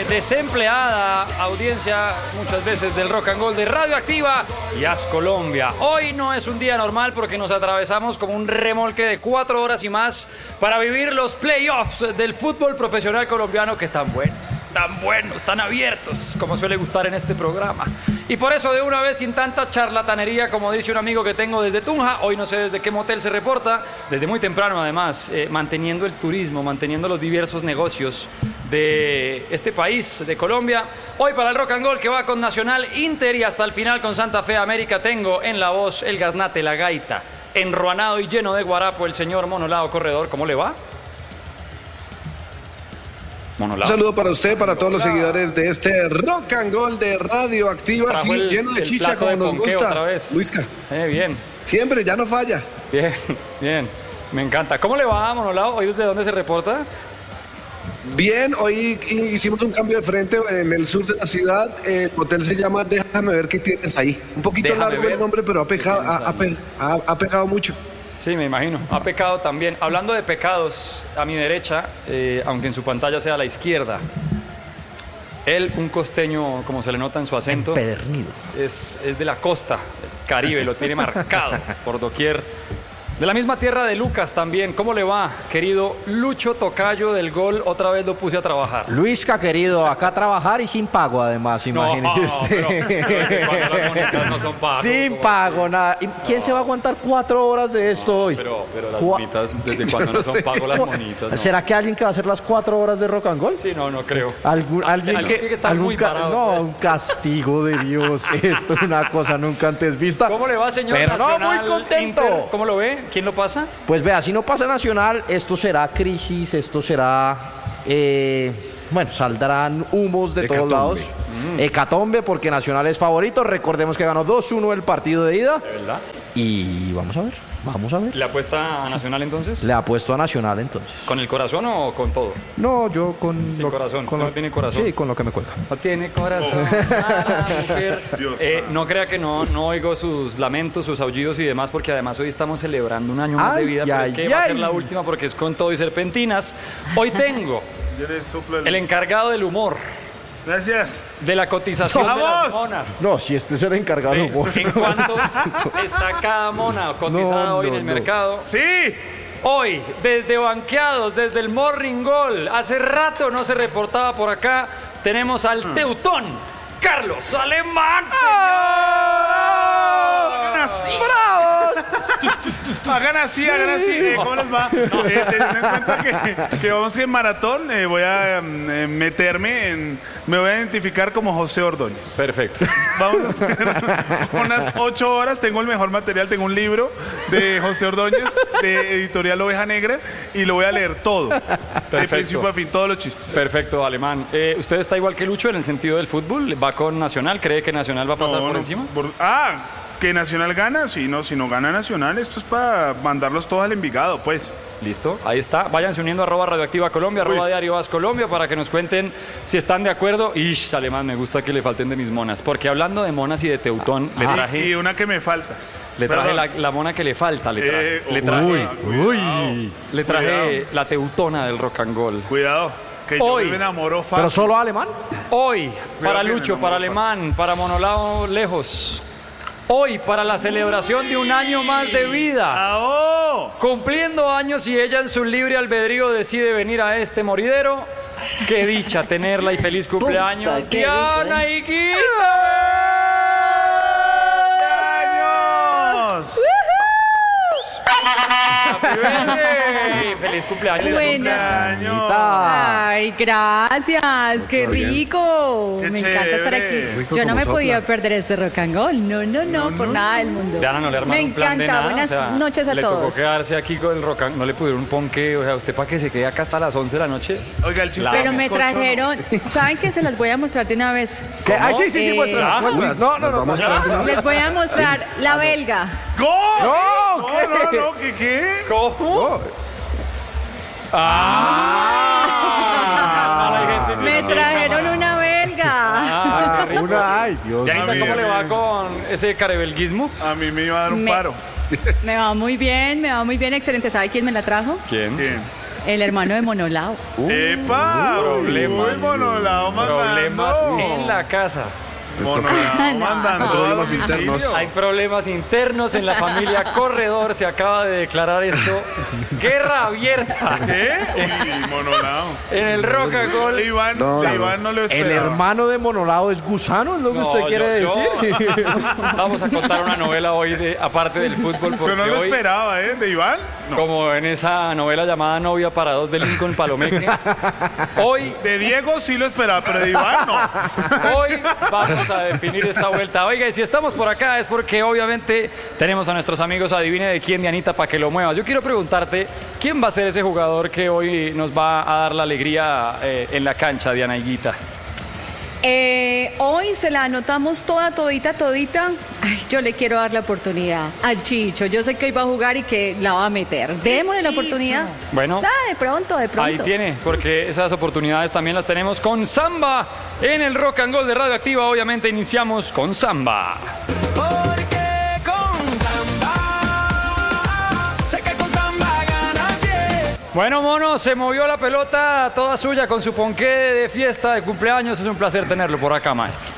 desempleada audiencia muchas veces del Rock and Roll de Radioactiva y As Colombia. Hoy no es un día normal porque nos atravesamos como un remolque de 4 horas y más para vivir los playoffs del fútbol profesional colombiano, que están buenos, tan abiertos, como suele gustar en este programa. Y por eso, de una vez, sin tanta charlatanería, como dice un amigo que tengo desde Tunja, hoy no sé desde qué motel se reporta, desde muy temprano además, manteniendo el turismo, manteniendo los diversos negocios de este país, de Colombia. Hoy para el Rock and Roll, que va con Nacional, Inter y hasta el final con Santa Fe América, tengo en la voz el gaznate, la gaita, enruanado y lleno de guarapo, el señor Monolao Corredor. ¿Cómo le va? Monolao. Un saludo para usted, para todos los seguidores de este Rock and Roll de Radioactiva, sí, lleno de chicha como nos gusta. Otra vez. Luisca. Bien. Siempre, ya no falla. Bien. Me encanta. ¿Cómo le va, Monolao? ¿Hoy desde dónde se reporta? Bien, hoy hicimos un cambio de frente en el sur de la ciudad. El hotel se llama Déjame ver qué tienes ahí. Un poquito largo el nombre, pero ha pegado mucho. Sí, me imagino. Ha pecado también. Hablando de pecados, a mi derecha, aunque en su pantalla sea a la izquierda, él, un costeño, como se le nota en su acento, empedernido. Es de la costa, del Caribe, lo tiene marcado por doquier. De la misma tierra de Lucas también. ¿Cómo le va, querido Lucho Tocayo del Gol? Otra vez lo puse a trabajar. Luisca, querido, acá a trabajar y sin pago, además, imagínese usted. Pero las monitas no son pago. Sin pago, nada. ¿Y quién se va a aguantar 4 horas de esto hoy? Pero las monitas, ¿desde cuándo no son pago las monitas? No. ¿Será que alguien que va a hacer las 4 horas de Rock and Roll? Sí, no creo. Alguien que está muy parado. No, un castigo de Dios. Esto es una cosa nunca antes vista. ¿Cómo le va, señor? Pero Nacional, no, muy contento. Inter, ¿cómo lo ve? ¿Quién lo pasa? Pues vea, si no pasa Nacional, esto será crisis, esto será... bueno, saldrán humos de todos lados. Hecatombe, porque Nacional es favorito. Recordemos que ganó 2-1 el partido de ida. ¿De verdad? Y vamos a ver. ¿Le apuesta a Nacional entonces? Le apuesto a Nacional entonces. ¿Con el corazón o con todo? No, yo con... Sin corazón. ¿No tiene corazón? Sí, con lo que me cuelga. No tiene corazón. Mujer. No crea que no oigo sus lamentos, sus aullidos y demás, porque además hoy estamos celebrando un año más de vida, pero es que va a ser la última porque es con todo y serpentinas. Hoy tengo el encargado del humor. Gracias. De la cotización de las monas. No, si este es el encargado del humor. ¿En cuánto está cada mona cotizada hoy en el mercado? ¡Sí! Hoy, desde Banqueados, desde el Morning Goal, hace rato no se reportaba por acá, tenemos al Teutón, Carlos Alemán, señor. ¡Bravo! Hagan así. ¿Cómo les va? Teniendo en cuenta que vamos en maratón, voy a me voy a identificar como José Ordóñez. Perfecto. Vamos a hacer unas 8 horas. Tengo el mejor material. Tengo un libro de José Ordóñez, de Editorial Oveja Negra, y lo voy a leer todo. De principio a fin, todos los chistes. Perfecto, Alemán. ¿Usted está igual que Lucho en el sentido del fútbol? ¿Va con Nacional? ¿Cree que Nacional va a pasar por encima? Que Nacional gana, si no gana Nacional, esto es para mandarlos todos al Envigado, pues. Listo, ahí está. Váyanse uniendo a @Radioactiva Colombia, @Diario As Colombia, para que nos cuenten si están de acuerdo. Alemán, me gusta que le falten de mis monas, porque hablando de monas y de Teutón, le traje... Y una que me falta. Le traje la mona que le falta, le traje la Teutona del Rock and Roll. Cuidado. Que hoy, yo me enamoro fácil. ¿Pero solo Alemán? Hoy, para Lucho, para Alemán, para Monolao Lejos. Hoy, para la celebración de un año más de vida. Cumpliendo años, y ella en su libre albedrío decide venir a este moridero. Qué dicha tenerla y feliz cumpleaños. Puta, Diana Higuita. ¡Feliz cumpleaños! Cumpleaños. Ay, gracias, qué rico. Qué me encanta estar aquí. Yo no me podía perder este Rock and Roll. No, por nada del mundo. Diana, no le armaron un plan de nada. Buenas noches a todos. Le tocó quedarse aquí con el Rock and Roll. No le pudieron un ponque. O sea, usted para que se quede acá hasta las 11 de la noche. Oiga, el chiste. Pero me trajeron. ¿Saben qué? Se las voy a mostrar de una vez. ¿Qué? Sí, muéstralas. No. Les voy a mostrar la belga. No, ¿qué? ¿Cómo? Me trajeron una belga. Ay, Dios. Yanita, ¿cómo le va con ese carebelguismo? A mí me iba a dar un paro. Me va muy bien, excelente. ¿Sabe quién me la trajo? ¿Quién? El hermano de Monolao. ¡Epa! Problemas. Monolao Problemas mandando. en la casa. Monolao mandando. Problemas internos. Hay problemas internos en la familia Corredor. Se acaba de declarar esto. Guerra abierta. ¿Qué? Uy, Monolao. En el Rock and Roll. Iván no lo esperaba. El hermano de Monolao es Gusano, es lo que usted quiere decir. Vamos a contar una novela hoy, aparte del fútbol. Porque Pero no lo hoy, esperaba, ¿eh? ¿De Iván? No. como en esa novela llamada Novia para dos de Lincoln Palomeque, hoy De Diego sí lo esperaba, pero de Iván no. Hoy vamos a definir esta vuelta. Oiga, y si estamos por acá es porque obviamente tenemos a nuestros amigos Adivine de quién, Dianita, para que lo muevas. Yo quiero preguntarte, ¿quién va a ser ese jugador que hoy nos va a dar la alegría en la cancha, Diana Higuita? Hoy se la anotamos todita. Ay, yo le quiero dar la oportunidad al Chicho. Yo sé que hoy va a jugar y que la va a meter. Démosle la oportunidad. Bueno. De pronto. Ahí tiene, porque esas oportunidades también las tenemos con Samba en el Rock and Roll de Radioactiva. Obviamente iniciamos con Samba. Porque con Samba, sé que con Samba ganas, yes. Bueno, mono, se movió la pelota toda suya con su ponqué de fiesta de cumpleaños. Es un placer tenerlo por acá, maestro.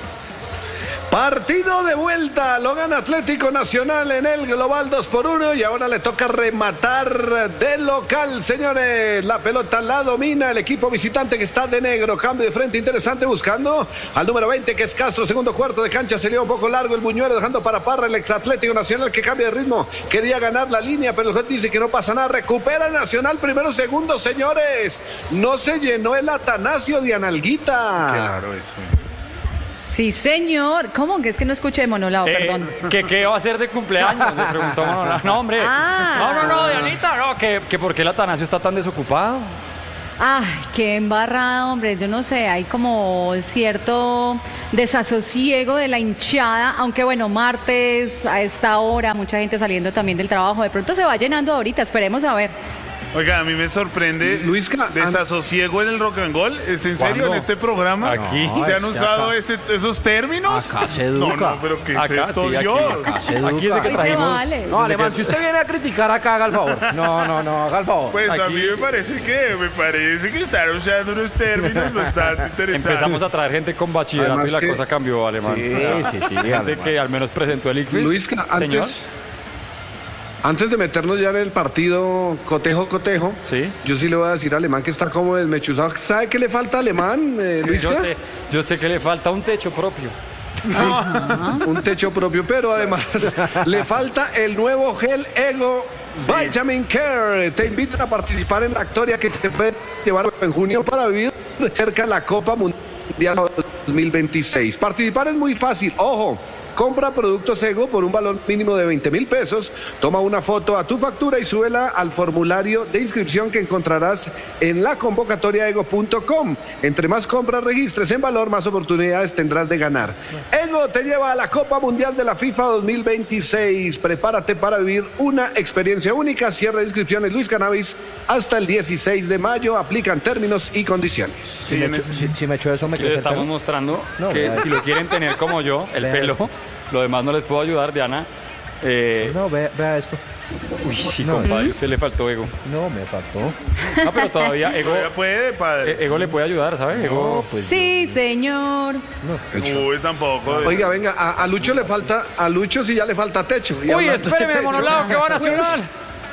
Partido de vuelta, lo gana Atlético Nacional en el global 2-1 y ahora le toca rematar de local, señores. La pelota la domina el equipo visitante que está de negro. Cambio de frente interesante buscando al número 20 que es Castro. Segundo cuarto de cancha se le dio un poco largo el buñuelo dejando para Parra el ex Atlético Nacional que cambia de ritmo. Quería ganar la línea pero el juez dice que no pasa nada. Recupera Nacional primero, segundo, señores. No se llenó el Atanasio de Analguita. Claro, eso. Sí, señor. ¿Cómo? Que es que no escuché de Monolao, perdón. ¿Qué va a hacer de cumpleaños? Le preguntó Monolao. No, hombre. No, Dianita, no. Que ¿por qué el Atanasio está tan desocupado? Ay, qué embarrada, hombre. Yo no sé, hay como cierto desasosiego de la hinchada, aunque bueno, martes a esta hora, mucha gente saliendo también del trabajo. De pronto se va llenando ahorita, esperemos a ver. Oiga, a mí me sorprende Luisca, desasosiego en el Rock and Roll. ¿Es en serio ¿Cuándo? en este programa? Aquí. ¿Se han es que usado acá- esos términos? acá se educa. No, pero ¿qué es Acá esto, sí, aquí. Dios? Acá se Aquí es de educa. que Hoy se trajimos. vale. No, Alemán, si usted viene a criticar acá, haga el favor. No, haga el favor. Pues a Aquí- mí me parece que están usando unos términos bastante interesantes. Empezamos a traer gente con bachillerato Además y la que- cosa cambió, Alemán. Sí, Gente Alemán. que al menos presentó el ICFES. Luisca, Señor. antes de meternos ya en el partido cotejo, Sí. yo sí le voy a decir a Alemán que está como desmechuzado. ¿Sabe qué le falta a Alemán, Luisca? Yo sé que le falta un techo propio. Un techo propio, pero además le falta el nuevo gel Ego Vitamin Care. Te invitan a participar en la historia que te puede llevar en junio para vivir cerca de la Copa Mundial 2026. Participar es muy fácil, ojo. Compra productos Ego por un valor mínimo de 20,000 pesos. Toma una foto a tu factura y súbela al formulario de inscripción que encontrarás en la convocatoria ego.com. Entre más compras registres en valor, más oportunidades tendrás de ganar. Ego te lleva a la Copa Mundial de la FIFA 2026. Prepárate para vivir una experiencia única. Cierre de inscripciones Luis Cannabis hasta el 16 de mayo. Aplican términos y condiciones. Si me echo eso, me Les crece el estamos pelo. mostrando No, que vea. si lo quieren tener como yo, el Vea pelo, esto. lo demás no les puedo ayudar, Diana. No, vea esto. Uy, sí, No. compadre, a usted le faltó Ego. No, me faltó. No, pero todavía Ego, Todavía puede, padre. Ego le puede ayudar, ¿sabe? Ego, pues Sí, señor. Uy, tampoco. Oiga, venga, a Lucho le falta, a Lucho sí ya le falta techo. Y Uy, hablando de espéreme, techo, Monolao, que van a pues, Nacional.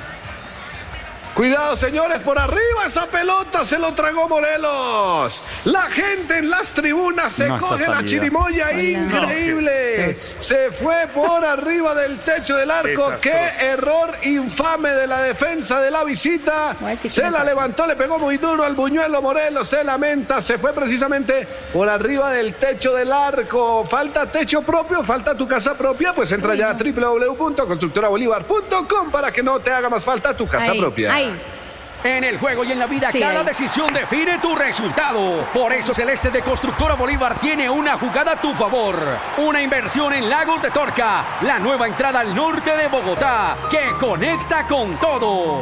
Cuidado, señores, por arriba esa pelota se lo tragó Morelos. La gente en las tribunas se No, esta coge la salida. chirimoya Oiga. increíble. Se fue por arriba del techo del arco. Desastroso. Qué error infame de la defensa de la visita. Voy a decir que Se no la sabe. levantó, le pegó muy duro al buñuelo. Morelos se lamenta, se fue precisamente por arriba del techo del arco. Falta techo propio, falta tu casa propia. Pues entra ya a www.constructorabolívar.com para que no te haga más falta tu casa Ahí, propia. ahí. En el juego y en la vida, Sí, cada ahí. decisión define tu resultado. Por eso Celeste de Constructora Bolívar tiene una jugada a tu favor. Una inversión en Lagos de Torca, la nueva entrada al norte de Bogotá, que conecta con todo.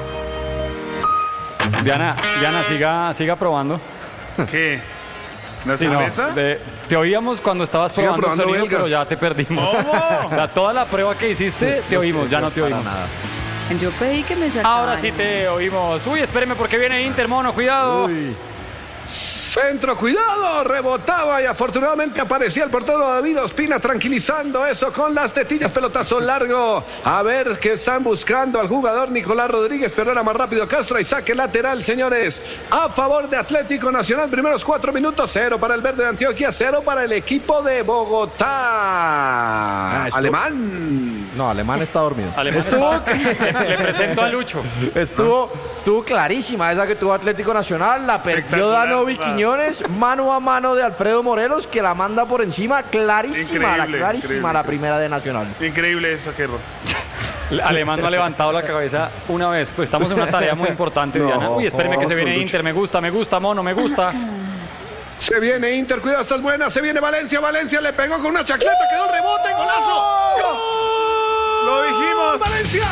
Diana, siga probando. ¿Qué? ¿La Sí, no, cerveza? te oíamos cuando estabas Siga probando el probando sonido, belgas. pero ya te perdimos. ¿Cómo? O sea, toda la prueba que hiciste, te oímos, ya no te oímos. Yo pedí que me sacaran. Ahora sí te oímos. Uy, espéreme porque viene Inter, mono, cuidado. Centro, cuidado, rebotaba y afortunadamente aparecía el portero David Ospina tranquilizando eso con las tetillas, pelotazo largo. A ver qué están buscando al jugador Nicolás Rodríguez, pero era más rápido Castro y saque lateral, señores, a favor de Atlético Nacional. Primeros 4 minutos, 0 para el verde de Antioquia, 0 para el equipo de Bogotá. Alemán. No, Alemán está dormido. Alemán le presento a Lucho. Estuvo clarísima esa que tuvo Atlético Nacional, la perdió Danovi Quiñones, mano a mano de Alfredo Morelos, que la manda por encima, clarísima la primera de Nacional. Increíble eso, Kerro. Alemán no ha levantado la cabeza una vez. Pues estamos en una tarea muy importante, Diana. Uy, espéreme que se viene Inter. Me gusta, mono, me gusta. Se viene Inter, cuidado, esta es buena. Se viene Valencia le pegó con una chacleta, quedó el rebote, golazo. ¡Gol! ¡Lo dijimos! ¡Valencia!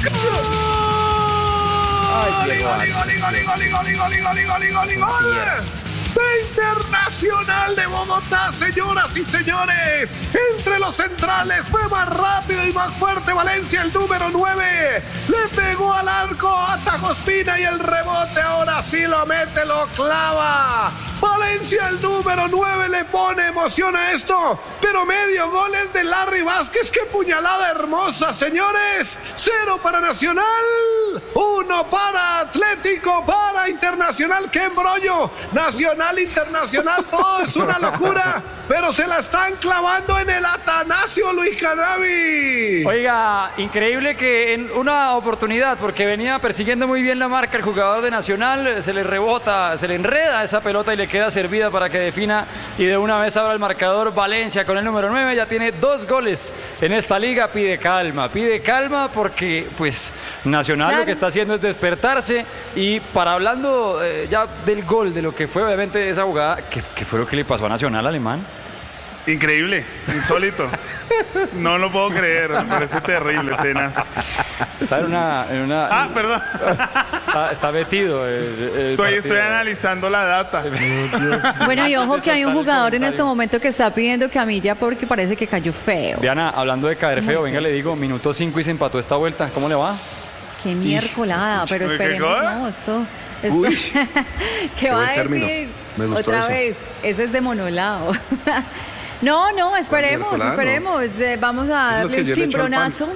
¡Gol! De Internacional de Bogotá, señoras y señores. Entre los centrales fue más rápido y más fuerte Valencia, el número 9. Le pegó al arco, atajó Ospina y el rebote ahora sí lo mete, lo clava. Valencia, el número 9, le pone emoción a esto, pero medio gol es de Larry Vázquez. ¡Qué puñalada hermosa, señores! 0 para Nacional, 1 para Atlético, para Internacional. ¡Qué embrollo! Nacional, Internacional, todo es una locura, pero se la están clavando en el Atanasio Luis Canavi. Oiga, increíble que en una oportunidad, porque venía persiguiendo muy bien la marca el jugador de Nacional, se le rebota, se le enreda esa pelota y le queda servida para que defina, y de una vez ahora el marcador. Valencia con el número 9 ya tiene 2 goles en esta liga. Pide calma porque pues Nacional lo que está haciendo es despertarse. Y para hablando ya del gol, de lo que fue obviamente esa jugada, ¿qué fue lo que le pasó a Nacional, Alemán? Increíble, insólito. No lo puedo creer, me parece terrible, tenaz. Está en una perdón. Está metido. Estoy analizando la data. Bueno, y ojo que hay un jugador en este momento que está pidiendo camilla porque parece que cayó feo. Diana, hablando de caer feo, venga, le digo, minuto 5 y se empató esta vuelta. ¿Cómo le va? Qué miércolada, pero esperemos, no, esto ¿qué va a decir? Otra eso. Vez, ese es de monolado. No, esperemos. Vamos a darle el cimbronazo.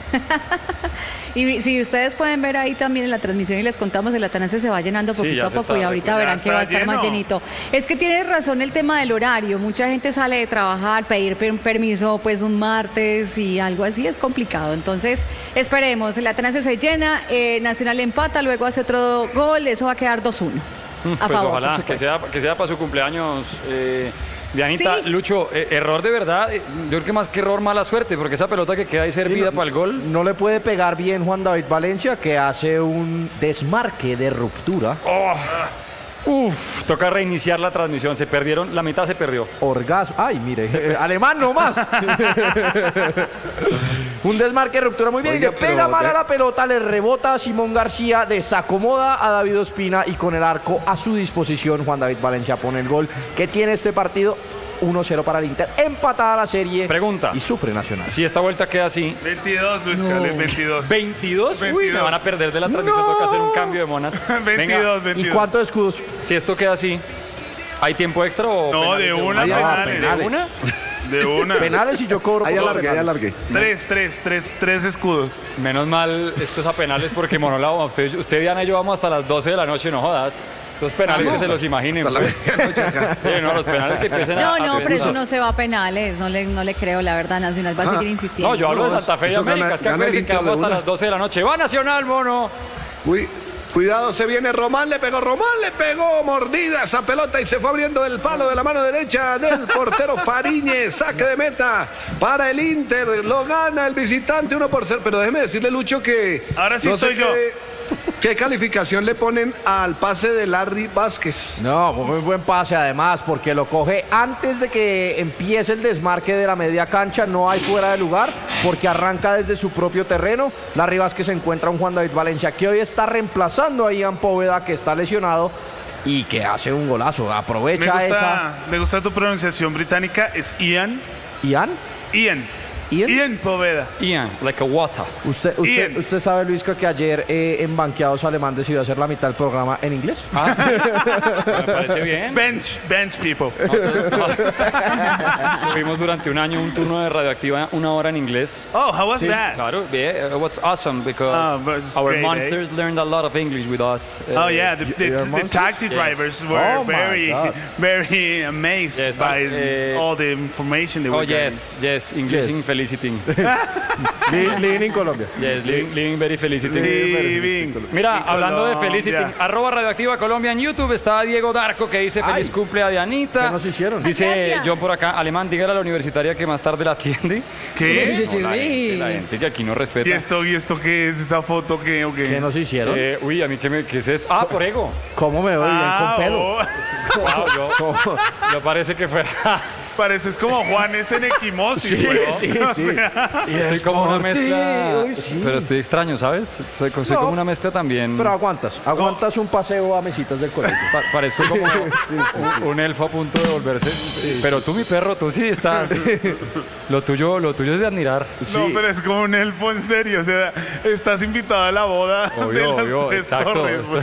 Y si ustedes pueden ver ahí también en la transmisión y les contamos, el Atanasio se va llenando poquito a poco y ahorita verán que va a estar más llenito. Es que tienes razón el tema del horario. Mucha gente sale de trabajar, pedir permiso pues un martes y algo así es complicado. Entonces esperemos, el Atanasio se llena, Nacional empata, luego hace otro gol, eso va a quedar 2-1. Pues favor, ojalá que sea para su cumpleaños. Dianita, sí. Lucho, error de verdad, yo creo que más que error, mala suerte, porque esa pelota que queda ahí servida para el gol. No le puede pegar bien Juan David Valencia, que hace un desmarque de ruptura. Toca reiniciar la transmisión, se perdieron, la mitad se perdió. Orgasmo, ay, mire, Alemán nomás. Un desmarque de ruptura muy bien. Oiga, y le pega mal a la pelota, le rebota a Simón García, desacomoda a David Ospina y con el arco a su disposición Juan David Valencia pone el gol que tiene este partido. 1-0 para el Inter, empatada la serie. Pregunta. Y sufre Nacional. Si esta vuelta queda así. 22, Luis Carles, 22. ¿22? Uy, me van a perder de la transmisión, toca hacer un cambio de monas. 22. ¿Y cuántos escudos? Si esto queda así, ¿hay tiempo extra o no, penales? ¿De una? De una. Penales y yo cobro. Ahí alargué. 3 escudos. Menos mal, esto es a penales porque Monolao, usted Diana y yo vamos hasta las 12 de la noche, no jodas. Los penales que se los imaginen. Pues. Los penales que empiecen No, pero eso no se va a penales. No le creo, la verdad. Nacional va a seguir insistiendo. No, yo hablo de Santa Fe y América. Es que acuérdense que vamos hasta las 12 de la noche. ¡Va Nacional, mono! Uy. Cuidado, se viene Román, le pegó mordida esa pelota y se fue abriendo del palo de la mano derecha del portero Fariñez. Saque de meta para el Inter, lo gana el visitante 1-0. Pero déjeme decirle, Lucho, que ahora sí soy yo. ¿Qué calificación le ponen al pase de Larry Vázquez? No, muy buen pase además, porque lo coge antes de que empiece el desmarque de la media cancha, no hay fuera de lugar, porque arranca desde su propio terreno. Larry Vázquez encuentra a un Juan David Valencia que hoy está reemplazando a Ian Póveda, que está lesionado y que hace un golazo, aprovecha esa. Me gusta tu pronunciación británica, es Ian. ¿Ian? Ian. Ian Poveda. Ian, like a water. Ian. ¿Usted sabe, Luisca, que ayer en Banqueados Alemán decidió hacer la mitad del programa en inglés? Ah, sí. Me parece bien. Bench people. Tuvimos durante un año un turno de Radioactiva 1 hora en inglés. Oh, how was that? Claro, yeah, it was awesome because but it's our great, monsters learned a lot of English with us. Oh yeah, the monsters? taxi Yes. drivers were Oh, my very, God. very amazed Yes, by all the information they were Oh yes, yes, English Yes. in feliciting. Living in Colombia. Yes, living very feliciting. Living Mira, in hablando de Colombia. feliciting, @ Radioactiva Colombia en YouTube está Diego Darco que dice feliz Ay. cumple a Dianita. ¿Qué nos hicieron? Dice Gracias. John por acá, Alemán, dígale a la universitaria que más tarde la atiende. ¿Qué? No, la gente que aquí no respeta. ¿Y esto qué es? ¿Esa foto qué o qué? ¿Qué nos hicieron? Uy, a mí qué es esto. Ah, por ego. ¿Cómo me voy bien con pelo? Oh, Wow, yo parece que fuera. pareces como Juanes en equimosis, Sí, weón. sí, O sí. sea, Soy como una por ti, mezcla. uy, sí. Pero estoy extraño, ¿sabes? Soy No. como una mezcla también. Pero aguantas un paseo a mesitas del colegio. Parezco como un elfo a punto de volverse. Pero tú, mi perro, tú sí estás. Lo tuyo es de admirar. No, pero es como un elfo en serio. O sea, estás invitado a la boda de Obvio, las obvio, tres exacto, torres, estoy-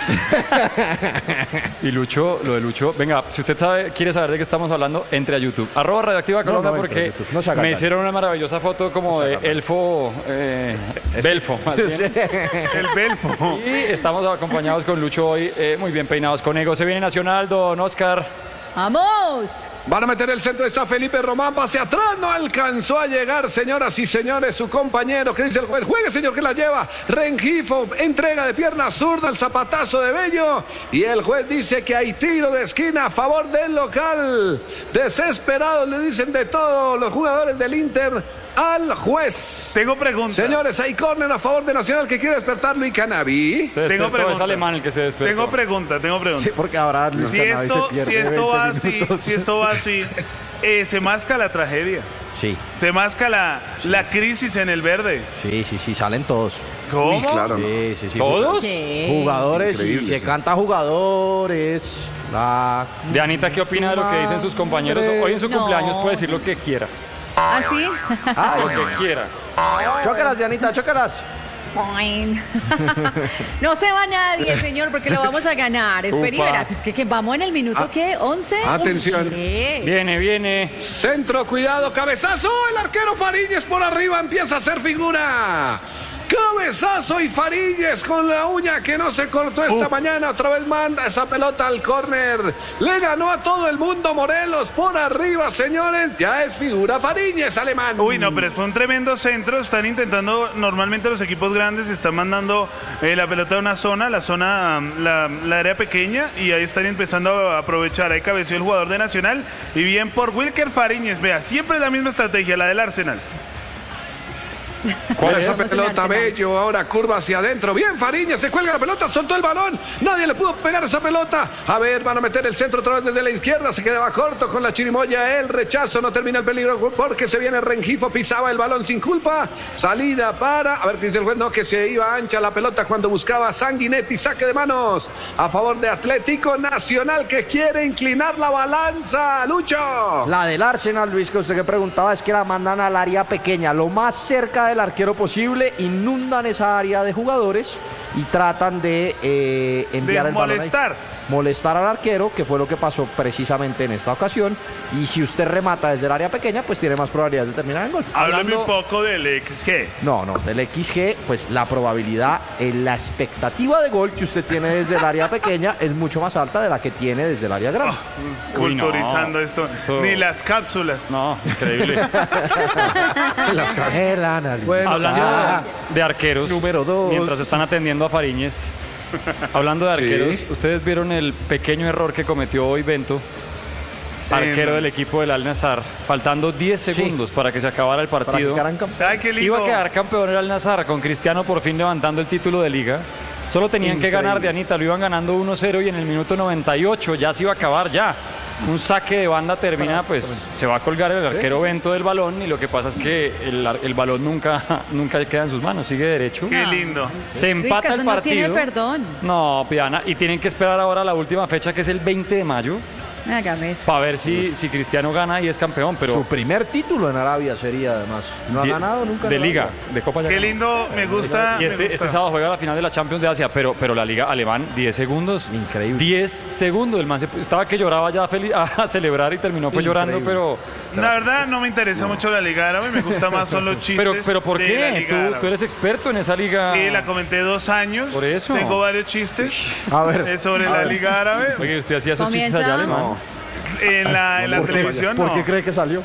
güey. Y Lucho, lo de Lucho. Venga, si usted quiere saber de qué estamos hablando, entre a YouTube. @ Radioactiva Colombia no, entre porque a YouTube. No se haga me daño. hicieron una maravillosa foto como de elfo. Belfo, más bien. El Belfo. Y estamos acompañados con Lucho hoy, muy bien peinados con Ego. Se viene Nacional, don Oscar. ¡Vamos! Van a meter el centro, está Felipe Román, va hacia atrás, no alcanzó a llegar, señoras y señores, su compañero, que dice el juez, juegue señor, que la lleva, Rengifo, entrega de pierna zurda, el zapatazo de Bello, y el juez dice que hay tiro de esquina a favor del local, desesperados le dicen de todo los jugadores del Inter al juez. Tengo pregunta. Señores, hay córner a favor de Nacional que quiere despertar Luis Canaví. Se despertó, pregunta. es alemán el que se despertó. Tengo pregunta. Sí, porque ahora Luis Si Cannabis esto, se pierde si esto 20 va así, minutos. si esto va así, se masca la tragedia. Sí, Se masca la crisis en el verde. sí, salen todos. ¿Cómo? Uy, claro. Sí. ¿Todos? ¿Qué? Jugadores, Increíble, y se sí. Ah, canta jugadores. De Anita, ¿qué opina de lo que dicen sus compañeros? Hoy en su No. cumpleaños puede decir lo que quiera. ¿Ah, sí? Lo que quiera. Chócalas, Dianita, chócalas. Boing. No se va nadie, señor, porque lo vamos a ganar. Espera y Upa. verás. Es que vamos en el minuto, ¿qué? ¿11? Atención. Uy, ¿qué? Viene. Centro, cuidado, cabezazo, el arquero Fariñez por arriba empieza a hacer figura. Cabezazo y Fariñez con la uña que no se cortó esta mañana. Otra vez manda esa pelota al córner. Le ganó a todo el mundo Morelos por arriba, señores. Ya es figura Fariñez, alemán. Uy, no, pero fue un tremendo centro. Están intentando, normalmente los equipos grandes están mandando la pelota a una zona, la área pequeña, y ahí están empezando a aprovechar. Ahí cabeció el jugador de Nacional. Y bien por Wilker Fariñez. Vea, siempre la misma estrategia, la del Arsenal. Con esa es? pelota, Arsenal. Bello, ahora curva hacia adentro. Bien, Fariñez, se cuelga la pelota, soltó el balón. Nadie le pudo pegar esa pelota. A ver, van a meter el centro otra vez desde la izquierda. Se quedaba corto con la chirimoya. El rechazo, no termina el peligro porque se viene Rengifo, pisaba el balón sin culpa. Salida para, a ver qué dice el juez, no, que se iba ancha la pelota cuando buscaba Sanguinetti. Saque de manos a favor de Atlético Nacional que quiere inclinar la balanza. Lucho. La del Arsenal, Luis, que usted que preguntaba, es que la mandan al área pequeña, lo más cerca del arquero posible, inundan esa área de jugadores y tratan de enviar De el balón ahí. molestar al arquero, que fue lo que pasó precisamente en esta ocasión. Y si usted remata desde el área pequeña, pues tiene más probabilidades de terminar en gol. Háblame un poco del XG. No, del XG, pues la probabilidad, la expectativa de gol que usted tiene desde el área pequeña es mucho más alta de la que tiene desde el área grande. Uy, no. Culturizando esto. Ni las cápsulas. No, increíble. El análisis. Bueno, Hablando Ah, de arqueros, número 2. mientras están atendiendo a Fariñez, hablando de arqueros, Sí. ¿ustedes vieron el pequeño error que cometió hoy Bento, arquero del equipo del Al-Nassr, faltando 10 segundos para que se acabara el para que partido? quedaran campeones. Ay, qué lindo. Iba a quedar campeón el Al-Nassr con Cristiano por fin levantando el título de liga. Solo tenían que ganar de Anita, lo iban ganando 1-0 y en el minuto 98 ya se iba a acabar ya. Un saque de banda termina, pues se va a colgar el arquero Bento del balón y lo que pasa es que el balón nunca queda en sus manos, sigue derecho. Qué lindo. Se Luis, empata que el eso no partido. tiene perdón. No, Piana, y tienen que esperar ahora la última fecha que es el 20 de mayo Hágame eso. Para ver si Cristiano gana y es campeón, pero Su primer título en Arabia sería, además. No ha Die- ganado nunca. en de Arabia. liga, de Copa ya Qué ganó. lindo, me gusta. Y me este gusta. sábado juega la final de la Champions de Asia, pero la liga alemán, 10 segundos. Increíble. 10 segundos. El man estaba que lloraba ya a celebrar y terminó fue llorando, pero La verdad no me interesa mucho la Liga Árabe, me gusta más son los chistes. pero ¿por de la qué? Liga Árabe. Tú eres experto en esa liga. Sí, la comenté 2 años. Por eso. Tengo varios chistes A ver. sobre la Liga Árabe. Oye, usted hacía esos chistes Comienza. allá, alemán. No. En la ¿Por qué- televisión ¿Por no. qué cree que salió?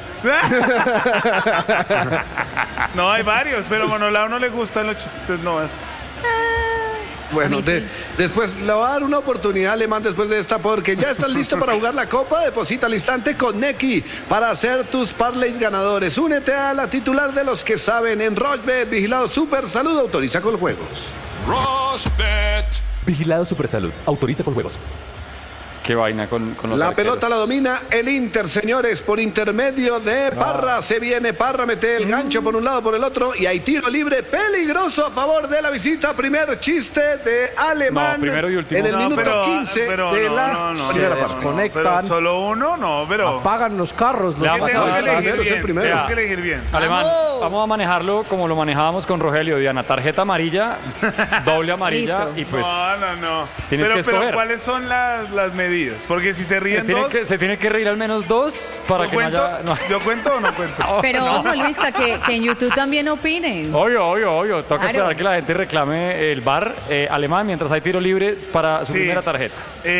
No, hay varios, pero a Monolao no le gustan los chistes, no es. Bueno, A mí sí. después le va a dar una oportunidad Alemán después de esta porque ya estás listo para jugar la Copa. Deposita al instante con Neki para hacer tus parlays ganadores. Únete a la titular de los que saben en Rochbet, vigilado Super Salud, autoriza con juegos. Rosbet. Vigilado Supersalud. Autoriza con juegos. Qué vaina con los La arqueros. pelota la domina el Inter, señores, por intermedio de Parra. Se viene Parra, mete el gancho por un lado, por el otro. Y hay tiro libre peligroso a favor de la visita. Primer chiste de Alemán. No, primero y último. En el No, minuto 15 pero de no, la no, primera no, parte. no. Desconectan. Pero solo uno, no, pero. Apagan los carros. Los Le Tengo vamos que a- elegir es el bien. primero. Tengo que elegir bien. Alemán, ¡Vamos! vamos a manejarlo como lo manejábamos con Rogelio, Diana. Tarjeta amarilla, doble amarilla Listo. y pues No. tienes pero, que escoger. pero ¿cuáles son las medidas? Porque si se ríen dos. se tiene que reír al menos 2 para ¿yo que no cuento? haya... no. ¿Yo cuento o no cuento? Pero ojo, Luisca, que en YouTube también opinen. Obvio. Toca Claro. esperar que la gente reclame el bar alemán mientras hay tiro libre para su Sí. primera tarjeta.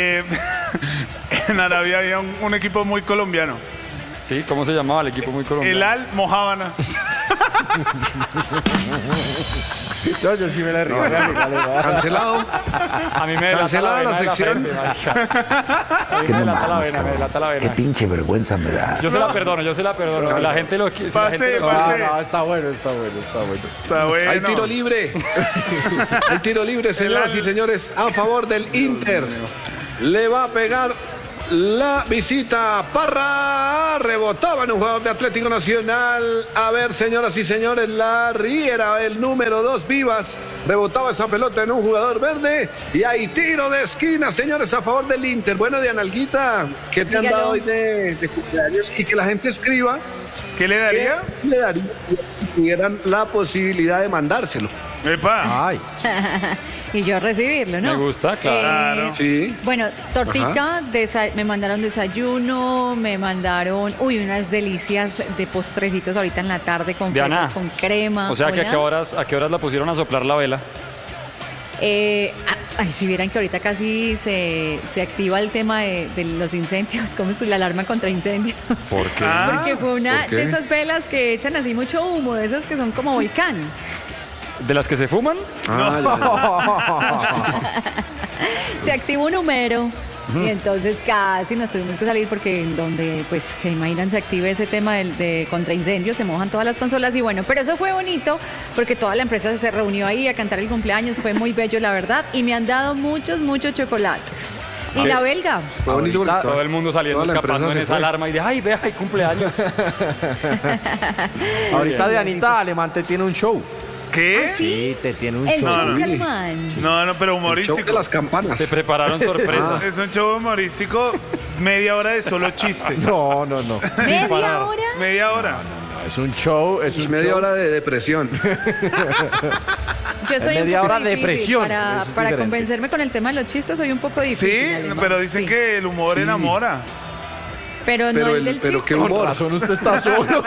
En Arabia había un equipo muy colombiano. Sí, ¿cómo se llamaba el equipo muy colombiano? El Al Mojábana. Yo sí me la río. Cancelado. A mí me delata Cancelada la vena de sección. frente, marica. A mí me delata la vena, me delata la Qué vena. pinche vergüenza me da. Yo se la perdono. La gente lo quiere. Pase, No, pase. no, está bueno. Está bueno. Hay tiro libre. Hay tiro libre, señoras y señores, a favor del Inter. Le va a pegar la visita. Parra rebotaba en un jugador de Atlético Nacional. A ver, señoras y señores, la Riera, el número 2, Vivas, rebotaba esa pelota en un jugador verde. Y hay tiro de esquina, señores, a favor del Inter. Bueno, Dianalguita, ¿qué te han Dígalo. dado hoy de cumpleaños? Y que la gente escriba. ¿Qué le daría? ¿Qué le daría si tuvieran la posibilidad de mandárselo? Epa. Ay, Y yo recibirlo, ¿no? Me gusta, claro. Sí. Bueno, tortica, me mandaron desayuno, me mandaron, unas delicias de postrecitos ahorita en la tarde con Diana, fresas, con crema. O sea, que Hola. ¿a qué horas la pusieron a soplar la vela? Si vieran que ahorita casi se activa el tema de los incendios, ¿cómo es que la alarma contra incendios? ¿Por qué? Porque fue una ¿por qué? de esas velas que echan así mucho humo, de esas que son como volcán. ¿De las que se fuman? Se activó un número y entonces casi nos tuvimos que salir porque donde pues se imaginan se active ese tema de contra incendios, se mojan todas las consolas y bueno, pero eso fue bonito porque toda la empresa se reunió ahí a cantar el cumpleaños, fue muy bello la verdad y me han dado muchos chocolates. Y la belga. Fue bonito porque Ahorita- Todo el mundo saliendo Toda la escapando empresa en se esa fue. alarma y de, ay, vea, hay cumpleaños. ahorita Dianita Alemán te tiene un show. ¿Qué? Sí, te tiene un El show. show no. alemán. No, pero el show humorístico. de las campanas. Se prepararon sorpresa. Es un show humorístico, media hora de solo chistes. No. ¿Media parar. hora? Media hora. Es un show. Es Es un media show. hora de depresión. Yo soy un media poco hora de difícil presión, Para eso es para diferente. convencerme con el tema de los chistes soy un poco difícil. Sí, alemán. pero dicen Sí. que el humor enamora. Pero no Pero el del pero chiste. qué Con humor. razón usted está solo.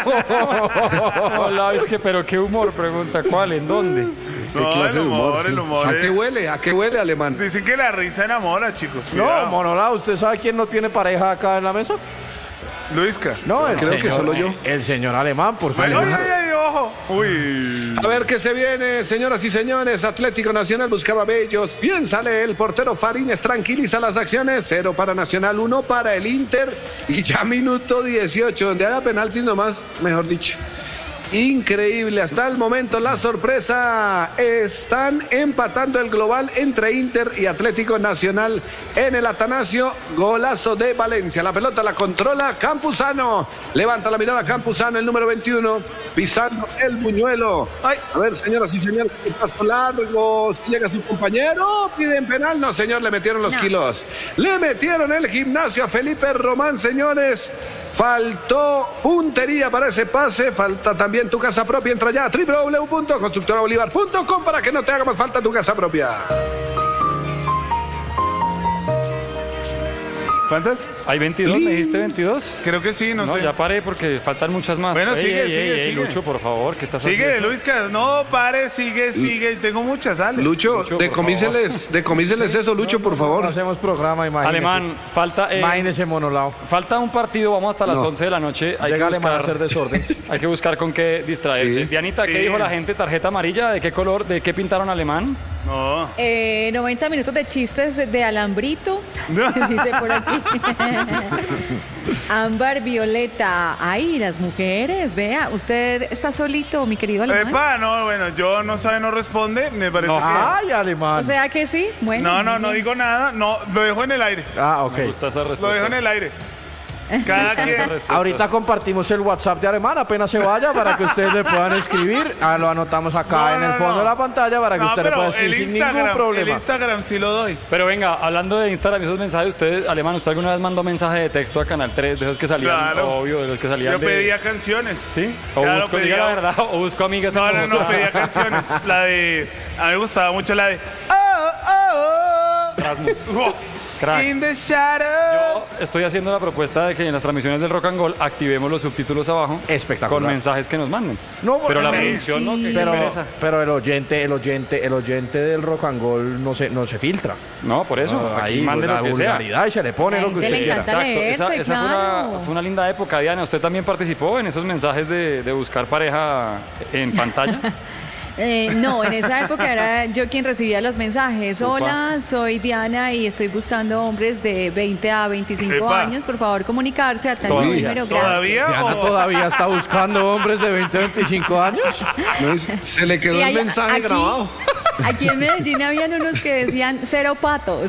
Hola, es que, pero qué humor, pregunta, ¿cuál? ¿En dónde? ¿Qué No, clase el de humor? humor, sí. el humor. ¿A qué huele? ¿A qué huele, alemán? Dicen que la risa enamora, chicos. No, cuidado. Monolá, ¿usted sabe quién no tiene pareja acá en la mesa? Luisca. No, el Creo que señor, solo yo. El señor Alemán, por Ay, favor. ojo. Uy. A ver qué se viene, señoras y señores. Atlético Nacional buscaba bellos. Bien sale el portero Fariñez, tranquiliza las acciones. 0 para Nacional, 1 para el Inter. Y ya minuto 18, donde haya penaltis nomás, mejor dicho. Increíble, hasta el momento la sorpresa. Están empatando el global entre Inter y Atlético Nacional en el Atanasio. Golazo de Valencia. La pelota la controla Campuzano. Levanta la mirada Campuzano, el número 21, pisando el buñuelo. Ay, a ver, señoras y señores, paso largo. Si llega su compañero, piden penal. No, señor, le metieron los kilos. Le metieron el gimnasio a Felipe Román, señores. Faltó puntería para ese pase, falta también tu casa propia. Entra ya a www.constructorabolivar.com para que no te haga más falta tu casa propia. ¿Cuántas? ¿Hay 22? ¿Me dijiste 22? Creo que sí, no sé. No, ya paré porque faltan muchas más. Bueno, sigue. Lucho, por favor, ¿qué estás Sigue, haciendo? Luis, no, pare, sigue. Tengo muchas, dale. Lucho, por decomíseles eso, Lucho, por favor. No hacemos programa, imagínese. Alemán, falta... Imagínese, monolao. Falta un partido, vamos hasta las No. 11 de la noche. Llega Alemán a hacer desorden. Hay que buscar con qué distraerse. Sí. Dianita, ¿qué Sí. dijo la gente? ¿Tarjeta amarilla? ¿De qué color? ¿De qué pintaron Alemán? No. 90 minutos de chistes de alambrito, dice por aquí. Ámbar Violeta. Ay, las mujeres, vea, usted está solito, mi querido Alemán. Epa, no, bueno, yo no sabe, no responde. Me parece que. Ay, Alemán. O sea que sí, bueno. No digo nada. No, lo dejo en el aire. Ah, ok. Me gusta esa respuesta. Lo dejo en el aire. Cada quien. Ahorita compartimos el WhatsApp de Alemán, apenas se vaya, para que ustedes le puedan escribir. Lo anotamos acá en el fondo de la pantalla para que usted le pueda escribir sin ningún el problema. Instagram sí lo doy. Pero venga, hablando de Instagram y esos mensajes, usted, Alemán, ¿usted alguna vez mandó mensaje de texto a Canal 3? De esos que salían, Claro. obvio, de los que salían Yo de... pedía canciones. ¿Sí? O Claro, busco, pedía- diga la verdad, o busco amigas en No, Bogotá. pedía canciones. La de. A mí me gustaba mucho la de. Rasmus. Oh, Crack. In the shadows. Yo estoy haciendo la propuesta de que en las transmisiones del Rock and Roll activemos los subtítulos abajo. Espectacular. Con mensajes que nos manden. No, pero la porque- producción no, que Pero, pereza. pero el oyente del rock and roll no se filtra. No, por eso, aquí Ahí mande la lo que sea. vulgaridad y se le pone La lo que gente usted le quiera. encanta leerse, esa claro. fue una linda época, Diana. ¿Usted también participó en esos mensajes de buscar pareja en pantalla? No, en esa época era yo quien recibía los mensajes. Hola, soy Diana y estoy buscando hombres de 20 a 25 Epa. años. Por favor, comunicarse a tal Todavía. número. Gracias. ¿Todavía? Diana o- todavía está buscando hombres de 20 a 25 años. No, se le quedó Y el hay- mensaje aquí- grabado. Aquí en Medellín habían unos que decían 0 patos.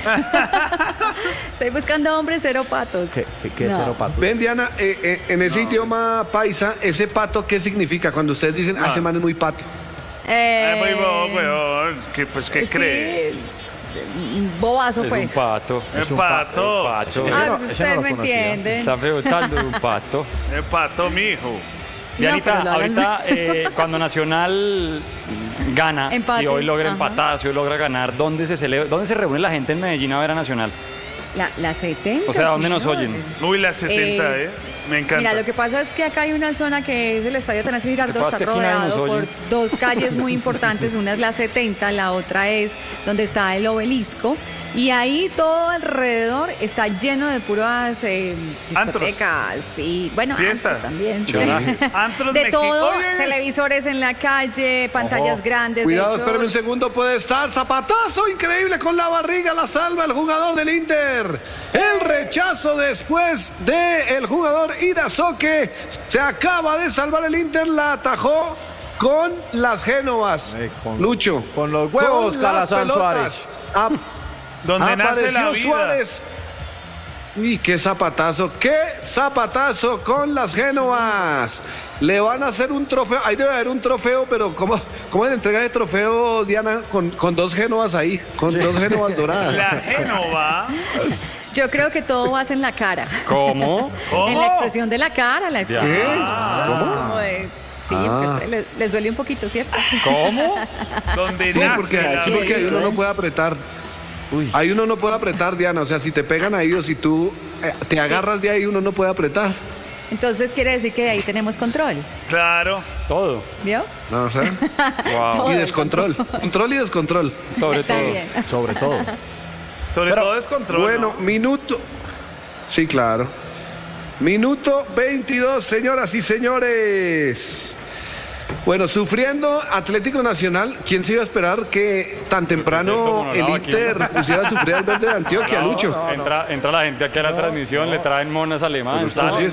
Estoy buscando hombres 0 patos. ¿Qué es No. cero pato? Ven, Diana, en ese idioma paisa, ese pato, ¿qué significa? Cuando ustedes dicen, ese man es muy pato. Ay, muy bobo, weón. ¿Qué sí, cree? Bobazo, Es un pues. pato. Es pato. Pato. Ese Ah, no- ese ustedes no lo me conocía. entienden. Está preguntando de un pato. Es pato, mijo. Dianita, pero lo hagan- ahorita cuando Nacional gana, Empate. si hoy logra Ajá. empatar, si hoy logra ganar, ¿dónde se reúne la gente en Medellín a ver a Nacional? La 70. O sea, ¿dónde nos señor. oyen? Uy, la 70, Me encanta. Mira, lo que pasa es que acá hay una zona que es el Estadio Atanasio Lo que Girardot, pasa está es que aquí nadie rodeado nos por oye. dos calles muy importantes. Una es la 70, la otra es donde está el obelisco. Y ahí todo alrededor está lleno de puras discotecas y, bueno, Fiesta. antros también. Antros De México. todo, Oye. televisores en la calle, pantallas grandes. de Cuidado, hecho, espérame un segundo, puede estar. Zapatazo increíble con la barriga, la salva el jugador del Inter. El rechazo después del jugador Irazoque. Se acaba de salvar el Inter, la atajó con las Génovas. Con- Lucho. con los huevos, con las Calazán pelotas. Donde nace la Apareció vida. Suárez. Y qué zapatazo con las Génovas. Le van a hacer un trofeo, ahí debe haber un trofeo, pero ¿cómo es la entrega de trofeo, Diana? Con dos Génovas ahí, con dos Génovas doradas. La Génova. Yo creo que todo va en la cara. ¿Cómo? En la expresión de la cara, la expresión. ¿Qué? Como de- sí, Ah. pues, les duele un poquito, ¿cierto? ¿Cómo? Donde Sí, nace porque la ahí uno no puede apretar. Ahí uno no puede apretar, Diana. O sea, si te pegan ahí o si tú te agarras de ahí, uno no puede apretar. Entonces quiere decir que de ahí tenemos control, Claro. Todo. ¿vio? No, o sea, Wow. y descontrol. Control y descontrol. Sobre Está todo. bien. Sobre todo. Sobre todo es control. Bueno, ¿no? minuto. Sí, claro. Minuto 22, señoras y señores. Bueno, sufriendo Atlético Nacional, ¿quién se iba a esperar que tan temprano el Inter pusiera a sufrir al verde de Antioquia, Lucho? Entra la gente aquí a la transmisión, le traen monas alemanas. Pero esto sí salen.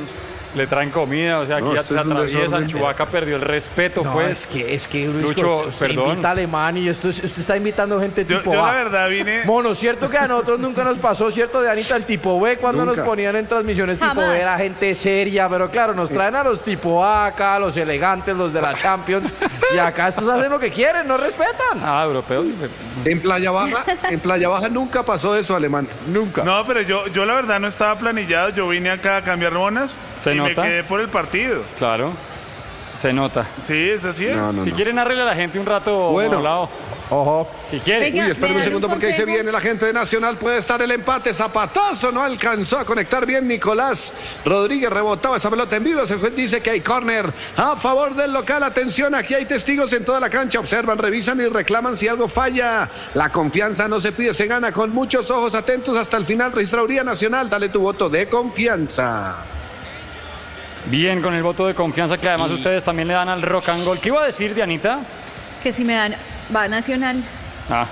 le traen comida, o sea, aquí No, ya esto se es un atraviesan, desorden. Chubaca perdió el respeto, No, pues. es que Luis, Lucho, usted perdón. invita a Alemania y usted está invitando gente Yo tipo la A. verdad vine... Mono, cierto que a nosotros nunca nos pasó, cierto, de Anita, el tipo B, cuando Nunca. nos ponían en transmisiones tipo Jamás. B era gente seria, pero claro, nos traen a los tipo A acá, los elegantes, los de la Champions, y acá estos hacen lo que quieren, no respetan. Ah, europeos. En Playa Baja nunca pasó eso, alemán. Nunca. No, pero yo la verdad no estaba planillado. Yo vine acá a cambiar monas ¿Se y nota? me quedé por el partido. Claro, se nota. Sí, es así es. No, no, Si no. quieren arreglar a la gente un rato Bueno. hablado. Ojo. Si quieren. Venga. Uy, espérame ¿me un dan segundo un porque ahí se consejo? viene la gente de Nacional. Puede estar el empate. Zapatazo no alcanzó a conectar bien Nicolás Rodríguez. Rebotaba esa pelota en vivo. El juez dice que hay córner a favor del local. Atención, aquí hay testigos en toda la cancha. Observan, revisan y reclaman si algo falla. La confianza no se pide, se gana con muchos ojos atentos hasta el final. Registraduría Nacional, dale tu voto de confianza. Bien con el voto de confianza que además ustedes también le dan al Rock and Roll. ¿Qué iba a decir, Dianita? Que si me dan, va Nacional. Ah,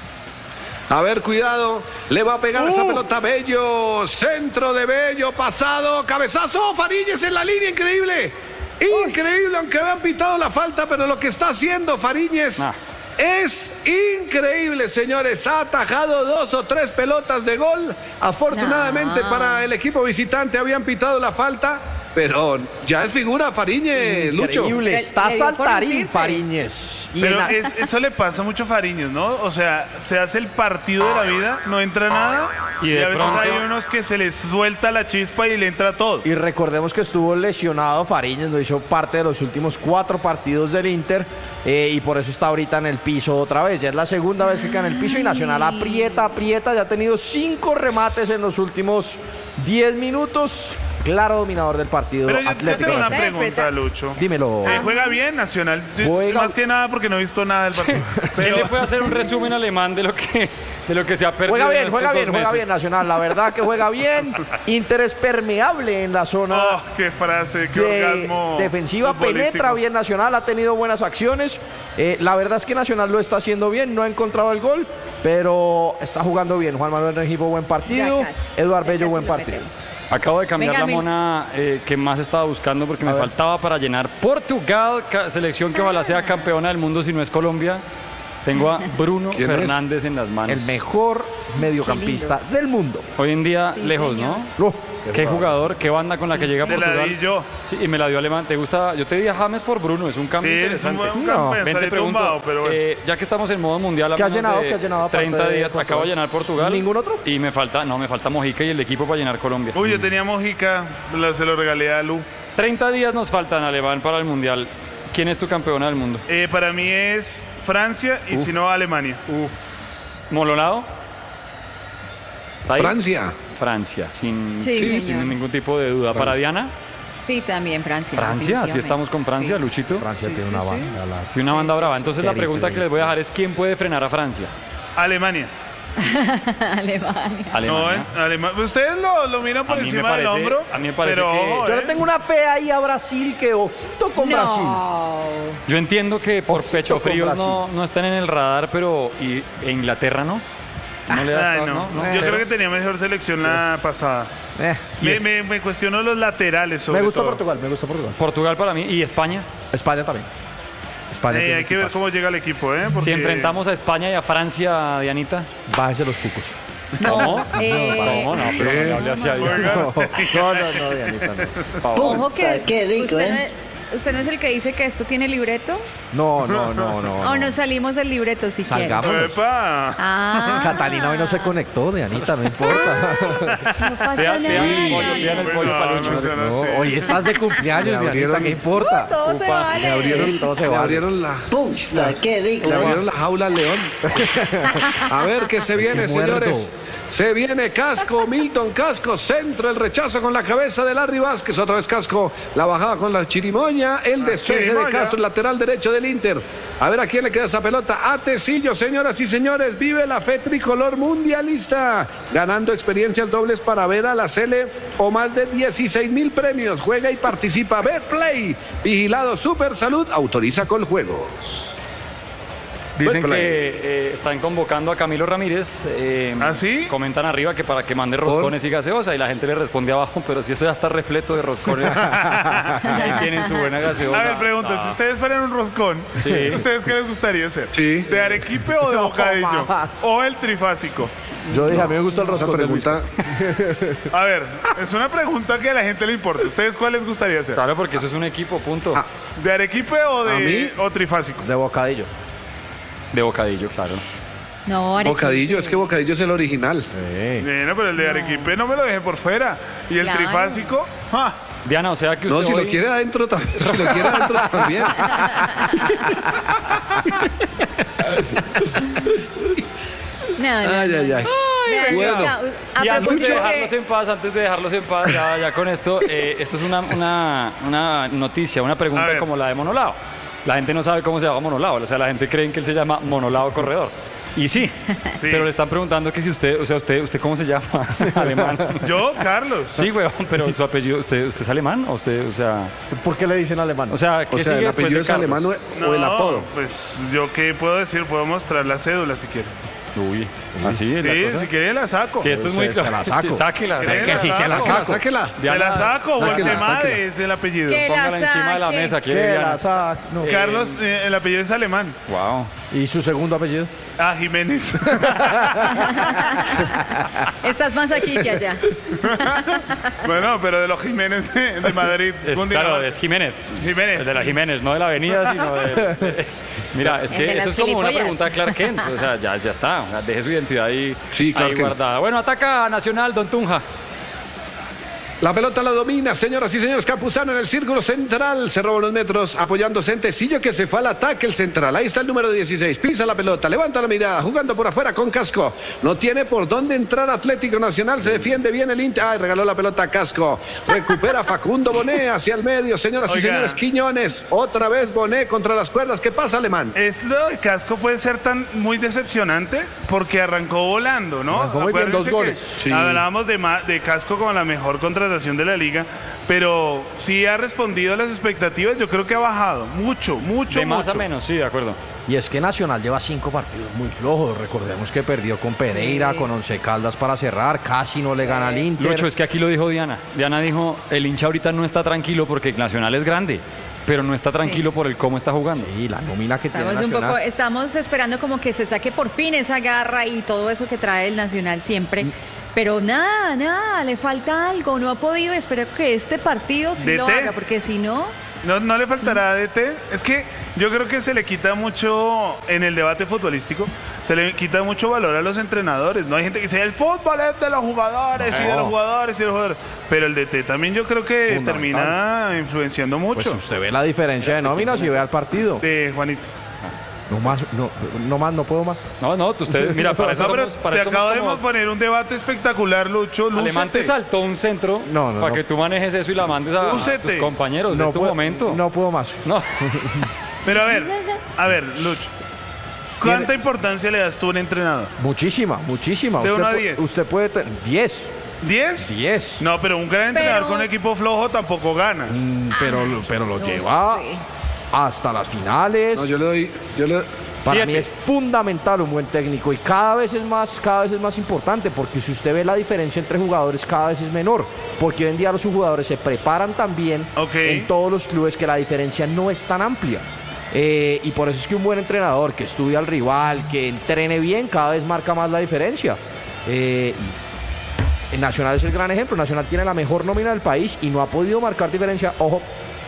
A ver, cuidado, le va a pegar esa pelota Bello, centro de Bello, pasado, cabezazo, Fariñez en la línea, increíble, increíble, aunque habían pitado la falta, pero lo que está haciendo Fariñez Ah. es increíble, señores, ha atajado 2 o 3 pelotas de gol, afortunadamente No. para el equipo visitante habían pitado la falta, pero ya es figura Fariñez, Lucho. Increíble, Le- está le dio por saltarín lucirse. Fariñez. Y Pero en la- eso le pasa mucho a Fariñez, ¿no? O sea, se hace el partido de la vida, no entra nada. Y Y, de a veces pronto- hay unos que se les suelta la chispa y le entra todo. Y recordemos que estuvo lesionado Fariñez, no hizo parte de los últimos 4 partidos del Inter y por eso está ahorita en el piso otra vez. Ya es la segunda vez que queda en el piso y Nacional aprieta, ya ha tenido 5 remates en los últimos 10 minutos. Claro dominador del partido Pero yo Atlético tengo una Nacional. pregunta, Lucho. Dímelo. ¿Juega bien Nacional? Juega- Más que nada porque no he visto nada del partido. ¿Quién Pero le puede hacer un resumen alemán de lo que se ha perdido? Juega en bien, estos juega 2 bien, juega meses? bien Nacional. La verdad que juega bien. Inter es permeable en la zona oh, qué frase, qué de orgasmo. defensiva, futbolístico. penetra bien Nacional, ha tenido buenas acciones. La verdad es que Nacional lo está haciendo bien, no ha encontrado el gol, pero está jugando bien. Juan Manuel Rengifo, buen partido. Ya casi. Eduard Ya Bello, casi buen lo partido. metemos. Acabo de cambiar Venga, la mona que más estaba buscando porque me ver. faltaba para llenar Portugal, selección que ojalá sea campeona del mundo si no es Colombia. Tengo a Bruno ¿Quién es? Fernández en las manos. El mejor mediocampista del mundo. Hoy en día Sí, lejos, señor. ¿no? Qué jugador, qué banda con la Sí, que llega a sí. Te la Portugal. di yo. Sí, y me la dio Alemán. ¿Te gusta? Yo te di a James por Bruno, es un cambio Sí, es un interesante. buen No. campeón, Ven, te salí pregunto, tumbado, pero bueno. ya que estamos en modo mundial, a ¿Qué has menos llenado? de ¿Qué has llenado aparte 30 de días, Portugal? acabo de llenar Portugal. ¿Ningún otro? Y me falta Mojica y el equipo para llenar Colombia. Uy, yo tenía Mojica, se lo regalé a Lu. 30 días nos faltan, Alemán, para el mundial. ¿Quién es tu campeona del mundo? Para mí es Francia y si no Alemania. ¿Molonado? ¿Está ahí? Francia. Francia, sin Sí, señor. ningún tipo de duda. ¿Para Diana? Sí, también Francia. Francia, así definitivamente. estamos con Francia, Sí. Luchito. Francia tiene una banda. Tiene una banda brava. Entonces la Terrible. pregunta que les voy a dejar es ¿quién puede frenar a Francia? Alemania. Alemania. Alemania. No, Ustedes lo miran por A mí me encima del parece- hombro. a mí me parece pero, que- ojo, Yo le tengo una P ahí a Brasil que ojito con Brasil. No. Yo entiendo que por Ojito pecho con frío Brasil. no están en el radar, pero e Inglaterra no. No le da Ay, hasta- no. no. Yo Cero. creo que tenía mejor selección la pasada. Y Me cuestiono los laterales sobre Me gusta todo. Portugal, me gusta Portugal. Portugal para mí y España. España también. España tiene Hay que ver equipazo. cómo llega el equipo, ¿eh? Si Porque- enfrentamos a España y a Francia, Dianita. Bájese los cucos. ¿Cómo? No, No, no, pero no le hable así a Dios. Oiga. No, Dianita, no. Por favor. Ojo que Qué rico, ¿usted no es el que dice que esto tiene libreto? No. ¿O nos salimos del libreto si quiere? Salgamos. ¡Epa! Ah. Catalina hoy no se conectó, Dianita, no importa. No pasa Vean nada. el pollo, vean el pollo Bueno, para Lucho. no sean No, así. hoy estás de cumpleaños, Le Dianita, abrieron- ¿qué importa? Todo se Upa, vale. Le abrieron, Todo se le vale. abrieron la... Puta, qué rico. Le abrieron la jaula al león. A ver qué se viene, Qué muerto. señores. Se viene Casco, Milton Casco, centro, el rechazo con la cabeza de Larry Vázquez, otra vez Casco, la bajada con la chirimoña, el despeje de chirimoya. Castro, el lateral derecho del Inter. A ver a quién le queda esa pelota. A Tecillo, señoras y señores, vive la fe tricolor mundialista, ganando experiencias dobles para ver a la Sele o más de 16,000 premios. Juega y participa. Betplay, vigilado Super Salud, autoriza con juegos. Dicen Bueno, que están convocando a Camilo Ramírez. ¿Ah, sí? Comentan arriba que para que mande roscones y gaseosa. Y la gente le responde abajo, pero si eso ya está repleto de roscones. Ahí tienen su buena gaseosa. A ver, pregunta, si ustedes fueran un roscón, Sí. ¿ustedes qué les gustaría hacer? Sí. ¿De arequipe o de bocadillo? más. ¿O el trifásico? Yo dije, a mí me gusta el Esa roscón de Luis. pregunta. A ver, es una pregunta que a la gente le importa. ¿Ustedes cuál les gustaría hacer? Claro, porque eso es un equipo, punto. ¿De arequipe o ¿A mí? de o trifásico? De bocadillo. De bocadillo, claro. No, arequipe. Bocadillo, es que bocadillo es el original. Bueno, pero el de arequipe no me lo deje por fuera. ¿Y el Claro. trifásico? ¡Ja! Diana, o sea que usted No, si hoy- lo quiere adentro también. Si lo quiere adentro también. No, no, Ay, no. ay, ay. Vean, Bueno. ya, a Y antes de propósito dejarlos de- en paz, ya con esto, esto es una noticia, una A pregunta ver. como la de Monolao. La gente no sabe cómo se llama Monolao, o sea, la gente cree que él se llama Monolao Corredor. Y sí, pero le están preguntando que si usted, o sea, usted ¿cómo se llama? Alemán. Yo, Carlos. Sí, weón, pero su apellido, ¿usted es alemán? O usted, ¿Por qué le dicen alemán? o sea, ¿qué O sea, sigue el después apellido de es Carlos? alemán o el apodo. Pues yo qué puedo decir, puedo mostrar la cédula si quiere. Uy, así es la Sí, cosa. si quiere la saco. Sí, esto es muy Se claro. la saco. Sí, sáquela. ¿Quiere sáquela. la Sí, se la saco? saco. Sáquela. Se Diana, la saco, sáquela, Voltemade sáquela. es el apellido. ¿Qué? Póngala la encima de la saque. mesa. ¿Qué ¿Quiere, la Diana? sac? No. Carlos, el apellido es alemán. Wow. ¿Y su segundo apellido? Ah, Jiménez. Estás más aquí que allá. Bueno, pero de los Jiménez de Madrid. Claro, es Jiménez. Jiménez. El de la Jiménez, no de la avenida, sino Mira, es El de que las eso es como una gilipollas. pregunta de Clark Kent. O sea, ya está. O sea, deje su identidad ahí, Sí, Clark ahí Kent. guardada. Bueno, ataca a Nacional, Don Tunja. La pelota la domina, señoras y señores. Campuzano en el círculo central. Se roba unos metros apoyándose en Tecillo, que se fue al ataque el central. Ahí está el número 16. Pisa la pelota, levanta la mirada, jugando por afuera con Casco. No tiene por dónde entrar Atlético Nacional. Se defiende bien el Inter. Ay, regaló la pelota a Casco. Recupera Facundo Bonet hacia el medio. Señoras y Oiga. señores, Quiñones. Otra vez Bonet contra las cuerdas. ¿Qué pasa, Alemán? Lo de Casco puede ser muy decepcionante porque arrancó volando, ¿no? Arrancó muy bien, Acuérdense 2 que goles. Sí. Hablábamos de Casco como la mejor contratación de la liga, pero sí ha respondido a las expectativas. Yo creo que ha bajado mucho. De más a mucho. menos, sí, de acuerdo. Y es que Nacional lleva 5 partidos muy flojos. Recordemos que perdió con Pereira, con Once Caldas para cerrar. Casi no le gana al Inter. Lucho, es que aquí lo dijo Diana. Diana dijo, el hincha ahorita no está tranquilo porque Nacional es grande, pero no está tranquilo por el cómo está jugando. Sí, la nómina que tiene Estamos esperando como que se saque por fin esa garra y todo eso que trae el Nacional siempre. Pero nada, le falta algo, no ha podido. Espero que este partido sí lo DT. haga, porque si no, No le faltará DT. Es que yo creo que se le quita mucho en el debate futbolístico, se le quita mucho valor a los entrenadores. No hay gente que dice el fútbol es de los jugadores y de los jugadores y de los jugadores. Pero el DT también yo creo que Fundamental. termina influenciando Pues mucho. usted ve la diferencia de nóminas y ve al partido. Juanito. No más, no puedo más. No, ustedes, mira, para eso No, pero somos, para te eso acabo somos de como- poner un debate espectacular, Lucho. Alemán te Lúcete. saltó un centro No, para no. que tú manejes eso y la mandes a Lúcete. tus compañeros. es tu momento. No puedo más. No. Pero a ver, Lucho. ¿Cuánta importancia le das tú a un entrenador? Muchísima. De Usted 1 a pu- 10. Usted puede tener 10. ¿10? No, pero un gran entrenador Pero- con un equipo flojo tampoco gana. Pero lo no lleva sé. hasta las finales. No, yo le doy. Para 7. mí es fundamental un buen técnico y cada vez es más importante, porque si usted ve la diferencia entre jugadores cada vez es menor, porque hoy en día los jugadores se preparan tan bien Ok. en todos los clubes que la diferencia no es tan amplia. Y por eso es que un buen entrenador que estudia al rival, que entrene bien, cada vez marca más la diferencia. Y el Nacional es el gran ejemplo. Nacional tiene la mejor nómina del país y no ha podido marcar diferencia. Ojo.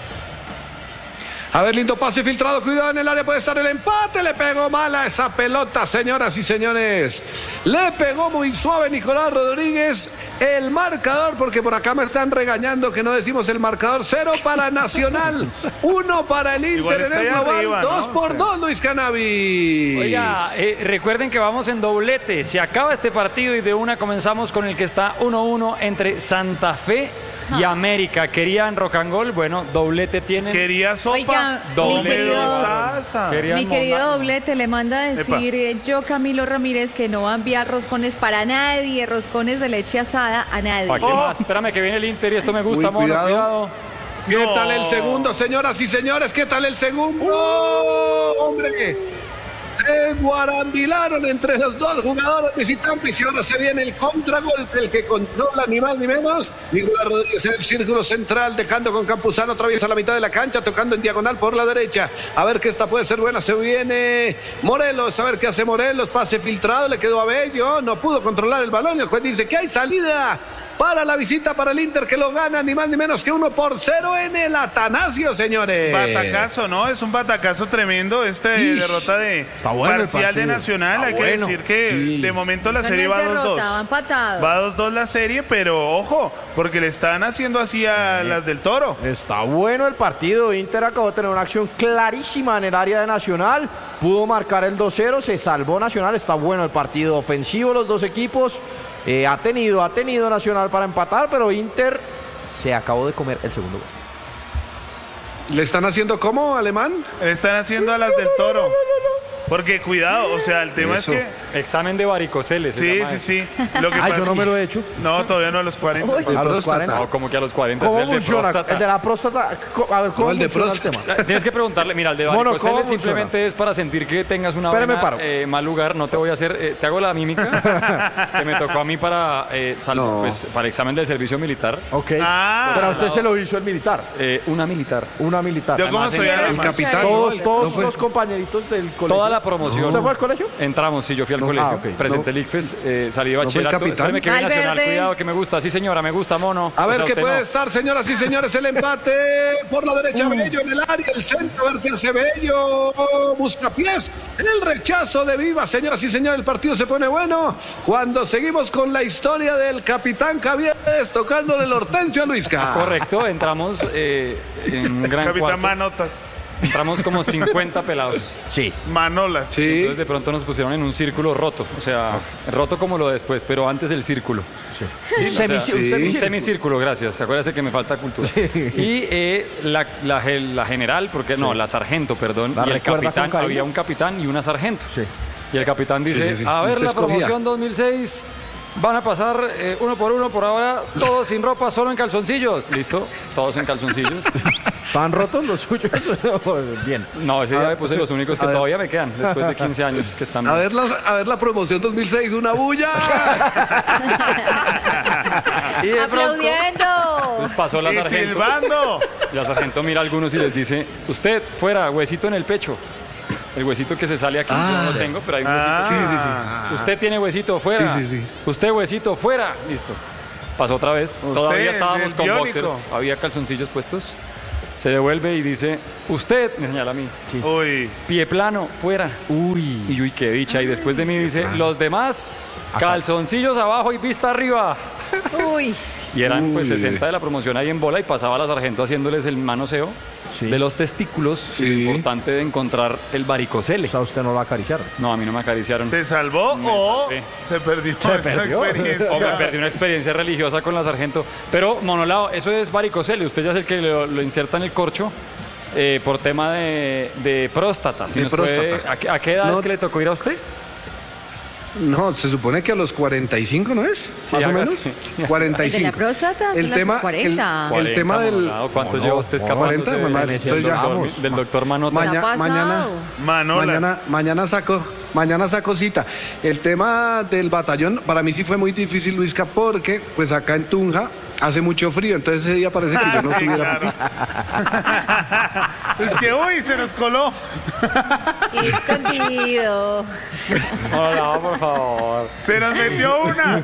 A ver, lindo pase filtrado, cuidado en el área, puede estar el empate, le pegó mal a esa pelota, señoras y señores. Le pegó muy suave Nicolás Rodríguez el marcador, porque por acá me están regañando que no decimos el marcador. 0 para Nacional, 1 para el Igual Inter en está el ahí global, arriba, 2 ¿no? por Sí. 2, Luis Cannabis. Oiga, recuerden que vamos en doblete. Se acaba este partido y de una comenzamos con el que está 1-1 entre Santa Fe y América. Querían Rocangol, bueno, doblete tienen. Quería sopa. Oiga, Doble mi querido, taza. Querían mi querido monda- Doblete le manda a decir yo, Camilo Ramírez, que no va a enviar roscones para nadie, roscones de leche asada a nadie. ¿Para qué más? Espérame que viene el Inter y esto me gusta, Uy, mono, cuidado. cuidado. ¿Qué No. tal el segundo, señoras y señores? ¿Qué tal el segundo? ¡Hombre! Se guarambilaron entre los dos jugadores visitantes y ahora se viene el contragolpe, el que controla ni más ni menos Nicolás Rodríguez en el círculo central, dejando con Campuzano otra vez a la mitad de la cancha, tocando en diagonal por la derecha. A ver que esta puede ser buena. Se viene Morelos, a ver qué hace Morelos. Pase filtrado, le quedó a Bello, no pudo controlar el balón. El juez dice que hay salida para la visita para el Inter, que lo gana ni más ni menos que 1-0 en el Atanasio, señores. Batacazo, ¿no? Es un batacazo tremendo. Derrota de parcial de Nacional. Hay que decir que de momento la serie va 2-2. Va 2-2 la serie, pero ojo, porque le están haciendo así a las del Toro. Está bueno el partido. Inter acabó de tener una acción clarísima en el área de Nacional. Pudo marcar el 2-0, se salvó Nacional. Está bueno el partido ofensivo, los dos equipos. Ha tenido Nacional para empatar, pero Inter se acabó de comer el segundo gol. ¿Le están haciendo cómo, Alemán? Le están haciendo a las del Toro. Porque cuidado, o sea, el tema es que... Examen de varicoceles. Sí. Lo que pasa yo no me lo he hecho. No, todavía no a los 40. ¿A los 40? No, como que a los 40. ¿Cómo es el funciona? de próstata. El de la próstata. A ver, ¿cómo funciona el tema? Tienes que preguntarle, mira, el de Mono, varicoceles ¿cómo simplemente funciona? es para sentir que tengas una mal lugar. No te voy a hacer, te hago la mímica que me tocó a mí para para examen del servicio militar. Ok. Pero a usted se lo hizo el militar. Una militar. Una militar. Yo como soy El capitán. Todos los compañeritos del colegio. Toda la promoción. ¿Usted fue al colegio? Entramos, sí, yo fui al colegio. Ok. Presenté el ICFES, salí de bachillerato. capitán? Espérame que viene Valverde. Nacional, cuidado que me gusta. Sí, señora, me gusta, mono. A ver O sea, qué usted puede no. estar, señoras y señores, el empate por la derecha, Bello en el área, el centro, a ver qué hace Bello, Buscapiés, el rechazo de Viva, señoras y señores, el partido se pone bueno cuando seguimos con la historia del capitán Caviedes tocándole el Hortensio a Luisca. Correcto, entramos en un gran Capitán cuarto. Manotas. Entramos como 50 pelados. Sí. Manolas. Sí. Entonces de pronto nos pusieron en un círculo roto. O sea, roto como lo de después, pero antes del círculo. Sí, o sea, un semicírculo, gracias. Acuérdate que me falta cultura. Y la general, porque no, la sargento, perdón. ¿La y el recuerda con capitán, cariño? había un capitán y una sargento. Sí. Y el capitán dice, Sí. a ver, Usted la escogía. promoción 2006... Van a pasar uno por uno por ahora, todos sin ropa, solo en calzoncillos. ¿Listo? Todos en calzoncillos. ¿Están rotos los suyos? Bien. No, ese día me puse los únicos que todavía me quedan después de 15 años que están. A ver la promoción 2006, una bulla. Y de pronto, ¡Aplaudiendo! pues pasó la Y sargento. silbando. La sargento mira a algunos y les dice, usted fuera, huesito en el pecho. El huesito que se sale aquí, yo no lo tengo, pero hay un huesito. Usted tiene huesito fuera. Sí. Usted huesito fuera. Listo. Pasó otra vez. Todavía estábamos el con biónico. boxers. Había calzoncillos puestos. Se devuelve y dice, usted, me señala a mí, Uy. pie plano, fuera. Uy. Y uy, qué dicha. Y después de mí dice, los demás, calzoncillos abajo y vista arriba. Uy, Y eran pues Uy. 60 de la promoción ahí en bola y pasaba la sargento haciéndoles el manoseo de los testículos. Sí. Y lo importante de encontrar el varicocele. O sea, usted no lo acariciaron. No, a mí no me acariciaron. ¿Se salvó Me o salvé. se perdió Se esa perdió. experiencia? O me perdí una experiencia religiosa con la sargento. Pero, monolao, eso es varicocele. Usted ya es el que lo inserta en el corcho por tema de próstata. Si De nos puede- próstata. ¿A qué edad No. es que le tocó ir a usted? No, se supone que a los 45, ¿no es? Sí, Más o haga menos. así. 45. ¿El de la próstata? El Son las tema, 40. el tema del... Monolao, ¿cuánto lleva usted escapándose 40, mamá, del, entonces ya doctor, vamos. del doctor Manota? ¿Qué ha pasado? Manolas. Mañana saco cita. El tema del batallón, para mí sí fue muy difícil, Luisca, porque pues acá en Tunja hace mucho frío, entonces ese día parece que yo no Sí, tuviera claro. Es que, uy, se nos coló. Escondido. Hola, por favor. Se nos metió una.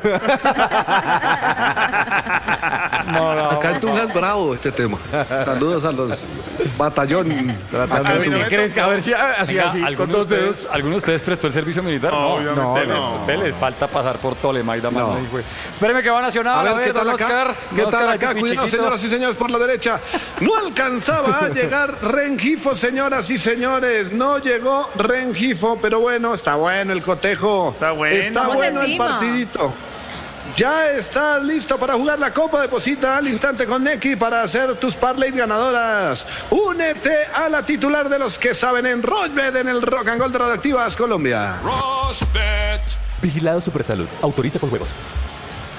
Acá en Tunja es bravo este tema. Saludos a los batallón. acá en A mí no Tunja. me ¿Qué crees que a ver si así, Venga, así, con ¿alguno, dos de dedos? ustedes, ¿Alguno de ustedes prestó el servicio militar? Obviamente no. no. Ustedes les falta pasar por Tolemaida, No. mano, hijo de- Espéreme que va Nacional. A ver, ¿qué tal don acá? Oscar. ¿Qué Don tal Oscar, acá? el Cuidado, pichiquito. señoras y señores, por la derecha. No alcanzaba a llegar Rengifo, señoras y señores. No llegó Rengifo, pero bueno, está bueno el cotejo. Está bueno. Está Vamos bueno el encima. partidito. Ya estás listo para jugar la Copa. Deposita al instante con Neki para hacer tus parlays ganadoras. Únete a la titular de los que saben en Rochbet, en el Rock and Gold de Radioactivas Colombia. Rosbet. Vigilado Supersalud. Autoriza con juegos.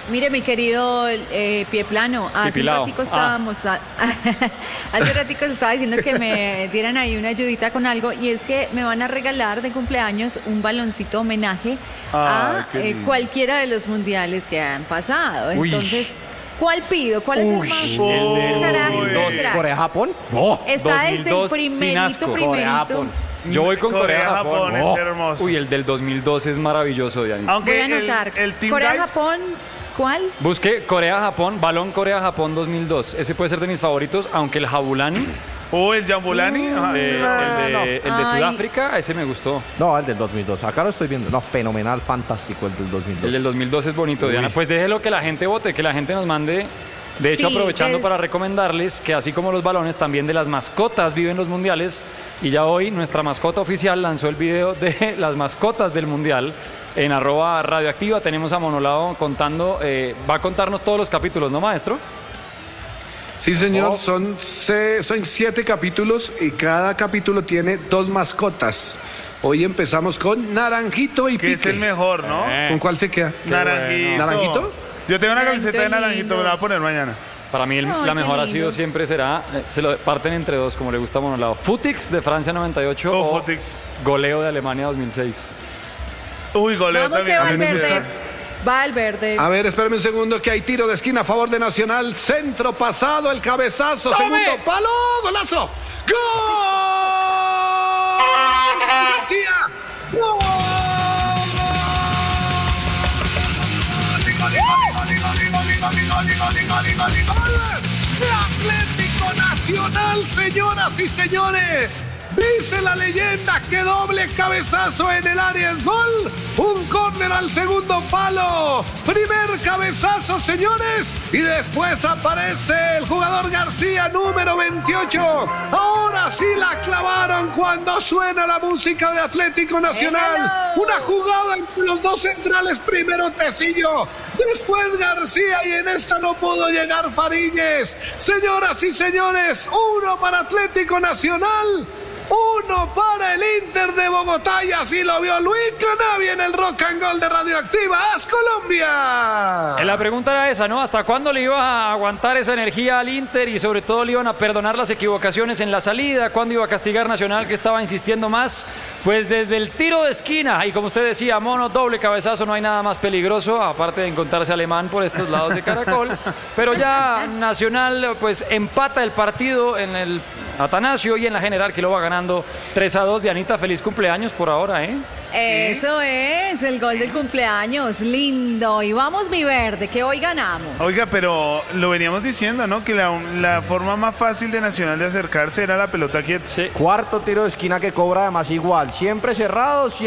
Mire, mi querido Pie Plano, hace un Pipilao. ratico estábamos, hace ratico se estaba diciendo que me dieran ahí una ayudita con algo, y es que me van a regalar de cumpleaños un baloncito homenaje a qué lindo. cualquiera de los mundiales que han pasado. Uy. Entonces, ¿cuál pido? ¿Cuál es el más el del crack, 2002. crack? Corea-Japón. Oh, Está desde el 2002 sin primerito, asco. Corea-Japón. Yo voy con Corea-Japón. es Oh. hermoso. Uy, el del 2002 es maravilloso, Diana. Aunque Voy a anotar. el Team Geist, Corea-Japón, ¿cuál? Busque Corea-Japón, balón Corea-Japón 2002. Ese puede ser de mis favoritos, aunque el Jabulani, o el Jambulani. ajá, el de Ay. Sudáfrica, ese me gustó. No, el del 2002. Acá lo estoy viendo. No, fenomenal, fantástico el del 2002. El del 2002 es bonito, Diana. Pues déjelo que la gente vote, que la gente nos mande. De hecho, Sí, aprovechando es- para recomendarles que así como los balones, también de las mascotas viven los mundiales. Y ya hoy nuestra mascota oficial lanzó el video de las mascotas del mundial en @radioactiva. Tenemos a Monolao contando, va a contarnos todos los capítulos, ¿no, maestro? Sí, señor, son 7 capítulos y cada capítulo tiene 2 mascotas. Hoy empezamos con Naranjito y Que es Pique. el mejor, ¿no? ¿Con cuál se queda? Naranjito. ¿Naranjito? Yo tengo una Naranjito camiseta de Naranjito, lindo. me la voy a poner mañana. Para mí Ay, la qué mejor ha lindo. sido siempre será, se lo parten entre dos, como le gusta a Monolao. Futix de Francia 98 Oh, o Futix. goleo de Alemania 2006. Uy, goleo Vamos que también. va a el mí me verde. gusta. Va el verde. A ver, espérame un segundo que hay tiro de esquina a favor de Nacional. Centro pasado, el cabezazo, ¡Tome! segundo palo, golazo. ¡Gol! García. ¡Gol! ¡De Atlético Nacional, señoras y señores! Dice la leyenda que doble cabezazo en el área es gol. Un córner al segundo palo. Primer cabezazo, señores. Y después aparece el jugador García, número 28. Ahora sí la clavaron cuando suena la música de Atlético Nacional. Hello. Una jugada entre los dos centrales. Primero Tecillo, después García, y en esta no pudo llegar Fariñez. Señoras y señores, 1 para Atlético Nacional, 1 para el Inter de Bogotá, y así lo vio Luis Canavi en el Rock and Roll de Radioactiva. ¡Haz Colombia! La pregunta era esa, ¿no? ¿Hasta cuándo le iba a aguantar esa energía al Inter y sobre todo le iban a perdonar las equivocaciones en la salida? ¿Cuándo iba a castigar Nacional, que estaba insistiendo más? Pues desde el tiro de esquina, y como usted decía, Mono, doble cabezazo, no hay nada más peligroso, aparte de encontrarse alemán por estos lados de Caracol. Pero ya Nacional pues empata el partido en el Atanasio y en la general, que lo va ganando 3-2. Dianita, feliz cumpleaños por ahora, ¿eh? Eso es, el gol del cumpleaños, lindo. Y vamos mi verde, que hoy ganamos. Oiga, pero lo veníamos diciendo, ¿no? Que la forma más fácil de Nacional de acercarse era la pelota quieta. Sí. Cuarto tiro de esquina que cobra además igual. Siempre cerrado, siempre